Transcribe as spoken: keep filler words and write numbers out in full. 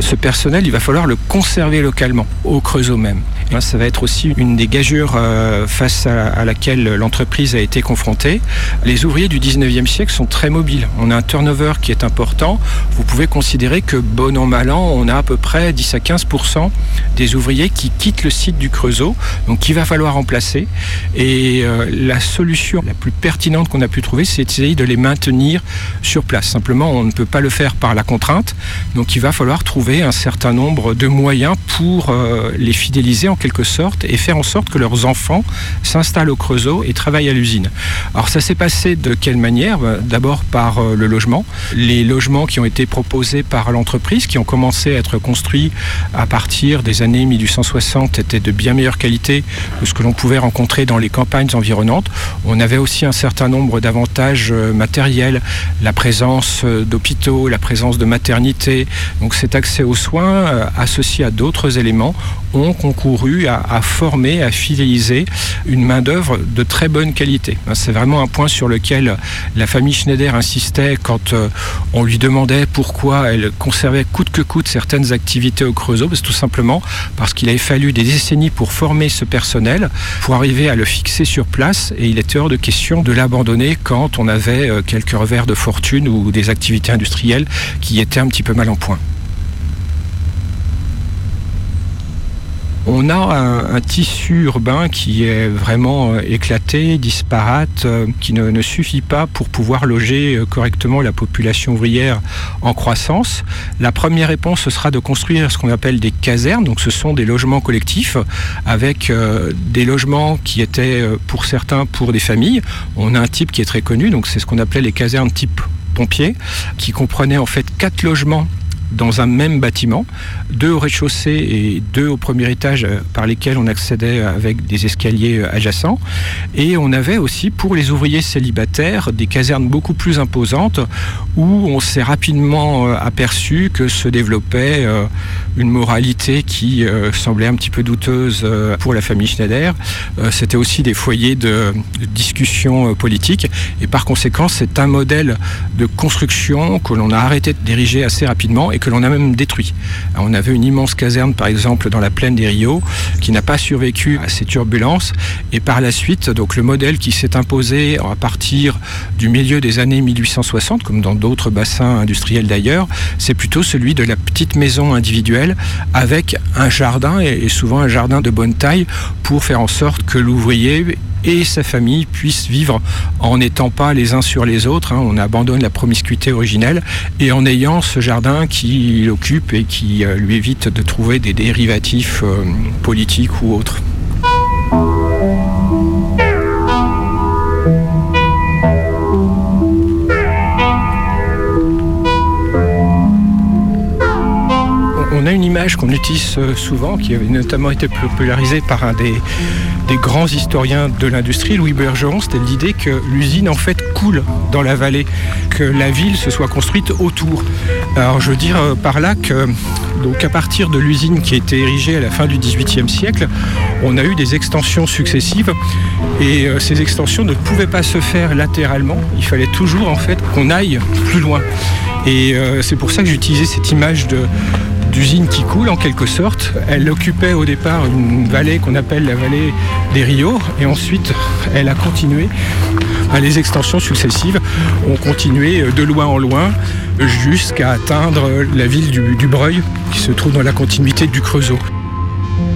ce personnel, il va falloir le conserver localement, au Creusot même. Et ça va être aussi une des gageures euh, face à, à laquelle l'entreprise a été confrontée. Les ouvriers du dix-neuvième siècle sont très mobiles. On a un turnover qui est important. Vous pouvez considérer que, bon an, mal an, on a à peu près dix à quinze pour cent des ouvriers qui quittent le site du Creusot, donc qu'il va falloir remplacer. Et euh, la solution la plus pertinente qu'on a pu trouver, c'est d'essayer de les maintenir sur place. Simplement, on ne peut pas le faire par la contrainte, donc il va falloir trouver un certain nombre de moyens pour euh, les fidéliser en quelque sorte et faire en sorte que leurs enfants s'installent au Creusot et travaillent à l'usine. Alors ça s'est passé de quelle manière ? D'abord par euh, le logement. Les logements qui ont été proposés par l'entreprise, qui ont commencé à être construits à partir des années mille huit cent soixante, étaient de bien meilleure qualité que ce que l'on pouvait rencontrer dans les campagnes environnantes. On avait aussi un certain nombre d'avantages euh, matériels, la présence euh, d'hôpitaux, la présence de maternités. Donc cet accès aux soins, euh, associé à d'autres éléments, ont concouru à, à former, à fidéliser une main-d'œuvre de très bonne qualité. C'est vraiment un point sur lequel la famille Schneider insistait quand euh, on lui demandait pourquoi elle conservait coûte que coûte certaines activités au Creusot. C'est tout simplement parce qu'il avait fallu des décennies pour former ce personnel, pour arriver à le fixer sur place, et il était hors de question de l'abandonner quand on avait euh, quelques revers de fortune ou des activités industrielles qui étaient un petit peu mal en point. On a un, un tissu urbain qui est vraiment euh, éclaté, disparate, euh, qui ne, ne suffit pas pour pouvoir loger euh, correctement la population ouvrière en croissance. La première réponse, ce sera de construire ce qu'on appelle des casernes. Donc ce sont des logements collectifs avec euh, des logements qui étaient euh, pour certains pour des familles. On a un type qui est très connu, donc c'est ce qu'on appelait les casernes type pompier, qui comprenaient en fait quatre logements dans un même bâtiment, deux au rez-de-chaussée et deux au premier étage par lesquels on accédait avec des escaliers adjacents. Et on avait aussi pour les ouvriers célibataires des casernes beaucoup plus imposantes où on s'est rapidement aperçu que se développait une moralité qui semblait un petit peu douteuse pour la famille Schneider. C'était aussi des foyers de discussion politique et par conséquent c'est un modèle de construction que l'on a arrêté de diriger assez rapidement et que l'on a même détruit. On avait une immense caserne, par exemple, dans la plaine des Rios, qui n'a pas survécu à ces turbulences. Et par la suite, donc le modèle qui s'est imposé à partir du milieu des années mille huit cent soixante, comme dans d'autres bassins industriels d'ailleurs, c'est plutôt celui de la petite maison individuelle avec un jardin, et souvent un jardin de bonne taille, pour faire en sorte que l'ouvrier et sa famille puissent vivre en n'étant pas les uns sur les autres. Hein. On abandonne la promiscuité originelle et en ayant ce jardin qui l'occupe et qui euh, lui évite de trouver des dérivatifs euh, politiques ou autres. On a une image qu'on utilise souvent, qui avait notamment été popularisée par un des, des grands historiens de l'industrie, Louis Bergeron. C'était l'idée que l'usine en fait coule dans la vallée, que la ville se soit construite autour. Alors je veux dire par là que donc à partir de l'usine qui a été érigée à la fin du dix-huitième siècle, on a eu des extensions successives et euh, ces extensions ne pouvaient pas se faire latéralement. Il fallait toujours en fait qu'on aille plus loin. Et euh, c'est pour ça que j'utilisais cette image de d'usine qui coule en quelque sorte. Elle occupait au départ une vallée qu'on appelle la vallée des Rios et ensuite elle a continué. Les extensions successives ont continué de loin en loin jusqu'à atteindre la ville du, du Breuil qui se trouve dans la continuité du Creusot.